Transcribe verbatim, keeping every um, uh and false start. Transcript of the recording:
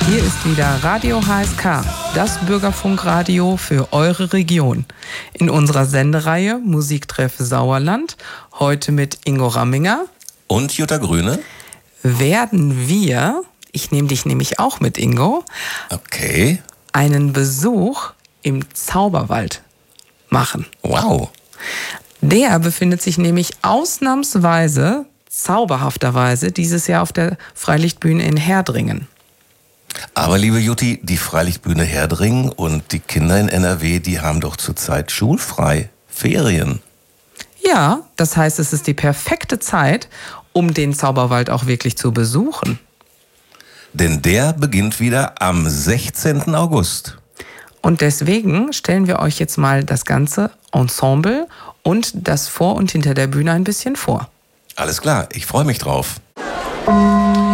Hier ist wieder Radio H S K, das Bürgerfunkradio für eure Region. In unserer Sendereihe Musiktreff Sauerland, heute mit Ingo Ramminger und Jutta Grüne, werden wir, ich nehme dich nämlich auch mit, Ingo, okay, einen Besuch im Zauberwald machen. Wow. Der befindet sich nämlich ausnahmsweise, zauberhafterweise, dieses Jahr auf der Freilichtbühne in Herdringen. Aber liebe Jutti, die Freilichtbühne Herdringen und die Kinder in N R W, die haben doch zurzeit schulfrei, Ferien. Ja, das heißt, es ist die perfekte Zeit, um den Zauberwald auch wirklich zu besuchen. Denn der beginnt wieder am sechzehnten August. Und deswegen stellen wir euch jetzt mal das ganze Ensemble und das vor und hinter der Bühne ein bisschen vor. Alles klar, ich freue mich drauf.